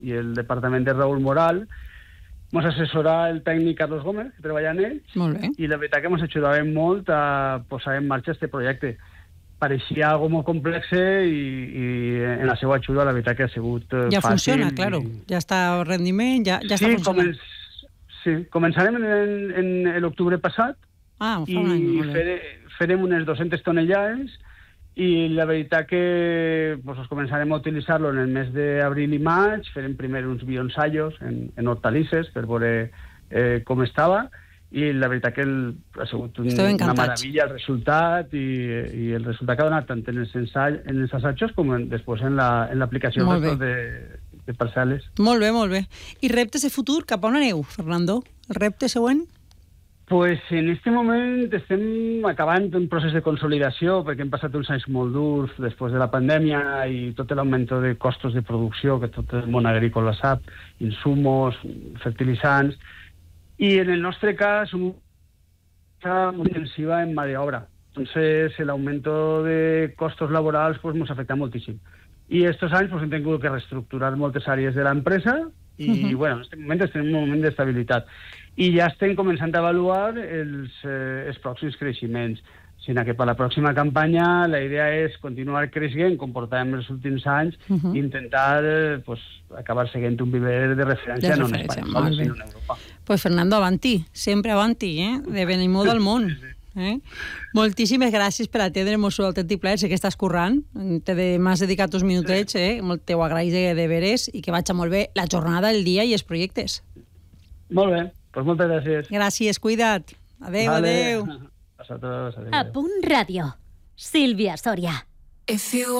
i el departament de Raúl Moral ens assessorà el tècnic Carlos Gómez, que treballa en ells, Molt bé. i la veritat que ens ajudaven molt a posar en marxa este projecte. Pareixia algo molt complex i en la seva ajuda la veritat que ha sigut Ja fàcil. funciona, claro. Ja està el rendiment, ja està funcionant. Sí, començarem en l'octubre passat Fa un any, molt bé. farem unes 200 tonellades i la veritat que pues, començarem a utilitzar-lo en el mes d'abril i maig, farem primer uns bioensaios en hortalisses per veure com estava, i la veritat que ha sigut una meravella el resultat, i el resultat que ha donat tant en els assajos com després en l'aplicació de parcel·les. Molt bé, molt bé. I reptes de futur, cap on aneu, Fernando? El repte següent? Pues en este moment estem acabant un procés de consolidació perquè hem passat uns anys molt durs després de la pandèmia i tot l'augment de costos de producció que tot el món agrícola sap, insumos, fertilitzants, y en el nostre cas una muy intensiva en mà d'obra. Entonces el aumento de costos laborals pues nos afecta moltíssim. Y estos anys pues hem tingut que reestructurar moltes àrees de l'empresa i bueno, en este moment estem en un moment d'estabilitat. I ja estem començant a avaluar els pròxims creixements. Sinó que per la pròxima campanya la idea és continuar creixent com portàvem els últims anys i intentar acabar seguint un viver de referència no en Espanya, sinó en Europa. Pues Fernando, avanti, sempre avanti, de venimó del món. Moltíssimes gràcies per atendre'ns el autèntic plaer, sé que estàs currant, m'has dedicat uns minutets, molt t'ho agraïs de veres i que vagi molt bé la jornada, el dia i els projectes. Molt bé, doncs moltes gràcies. Gràcies, cuida't. Adéu, adéu. A todos, adéu. A Punt Ràdio, Sílvia Sòria.